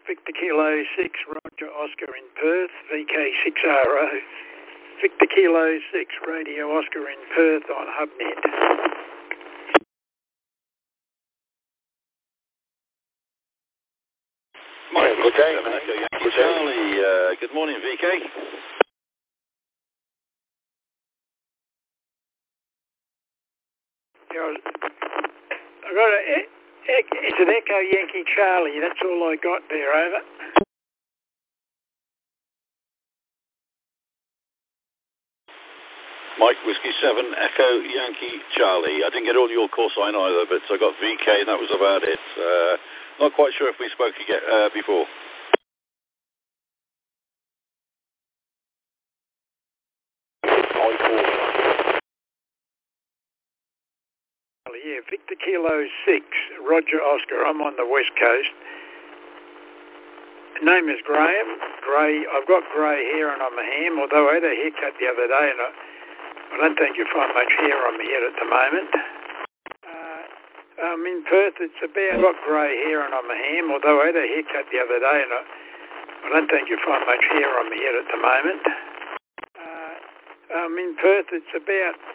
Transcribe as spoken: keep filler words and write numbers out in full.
Victor Kilo six, Roger Oscar in Perth, V K six R O. Victor Kilo six, Radio Oscar in Perth on HubNet. Morning, good day. Good Charlie, uh, good morning, V K. Yeah, I got a, e- e- it's an Echo Yankee Charlie, that's all I got there, over. Mike Whiskey seven, Echo Yankee Charlie. I didn't get all your call sign either, but I got V K and that was about it. Uh, not quite sure if we spoke again, uh, before. Yeah, Victor Kilo six, Roger Oscar. I'm on the west coast. Name is Graham. Grey. I've got grey hair and I'm a ham, although I had a haircut the other day and I, I don't think you'll find much hair on my head at the moment. Uh, I'm in Perth. It's about... I've got grey hair and I'm a ham, although I had a haircut the other day and I, I don't think you'll find much hair on my head at the moment. Uh, I'm in Perth. It's about...